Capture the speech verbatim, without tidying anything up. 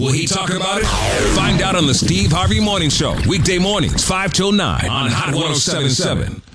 Will he talk about it? Find out on the Steve Harvey Morning Show. Weekday mornings, five till nine on Hot ten seventy-seven.